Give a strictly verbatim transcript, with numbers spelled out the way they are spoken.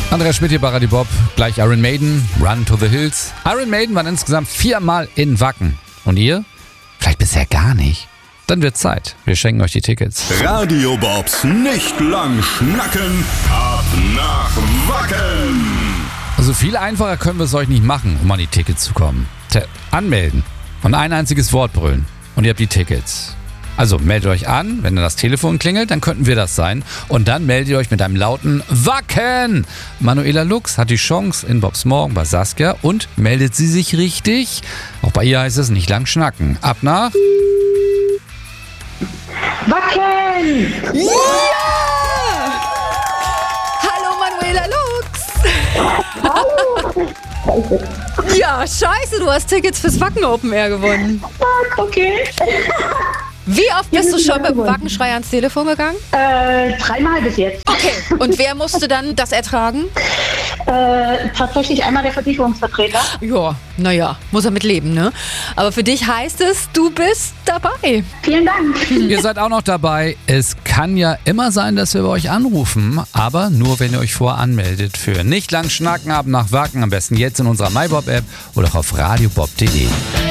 Andreas Schmidt hier bei Radio Bob, gleich Iron Maiden, Run to the Hills. Iron Maiden waren insgesamt viermal in Wacken. Und ihr? Vielleicht bisher gar nicht. Dann wird Zeit. Wir schenken euch die Tickets. Radio Bobs nicht lang schnacken, ab nach Wacken. Also viel einfacher können wir es euch nicht machen, um an die Tickets zu kommen. Tja, anmelden und ein einziges Wort brüllen. Und ihr habt die Tickets. Also meldet euch an, wenn dann das Telefon klingelt, dann könnten wir das sein. Und dann meldet ihr euch mit einem lauten Wacken. Manuela Lux hat die Chance in Bobs Morgen bei Saskia und meldet sie sich richtig. Auch bei ihr heißt es nicht lang schnacken. Ab nach... Wacken! Ja! Hallo Manuela Lux! Hallo! Ja, scheiße, du hast Tickets fürs Wacken Open Air gewonnen. Okay. Wie oft bist Ja, du schon mit dem gewonnen. Wackenschrei ans Telefon gegangen? Äh, dreimal bis jetzt. Okay. Und wer musste dann das ertragen? Äh, tatsächlich einmal der Versicherungsvertreter. Ja, naja, muss er mit leben, ne? Aber für dich heißt es, du bist dabei. Vielen Dank. Ihr seid auch noch dabei. Es kann ja immer sein, dass wir bei euch anrufen, aber nur, wenn ihr euch vorher anmeldet für nicht lang schnacken ab nach Wacken. Am besten jetzt in unserer MyBob-App oder auf radiobob punkt de.